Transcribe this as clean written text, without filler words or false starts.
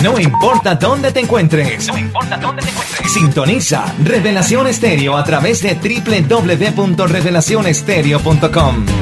No importa dónde te encuentres. No importa dónde te encuentres. Sintoniza Revelación Estéreo a través de www.revelacionestereo.com.